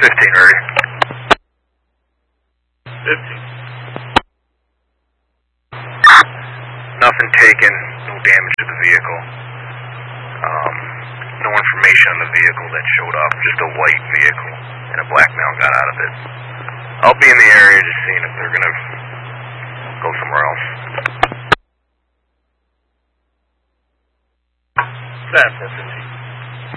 15 ready. 15. Nothing taken, no damage to the vehicle. No information on the vehicle that showed up, just a white vehicle, and a black male got out of it. I'll be in the area just seeing if they're going to go somewhere else. Stand for 15.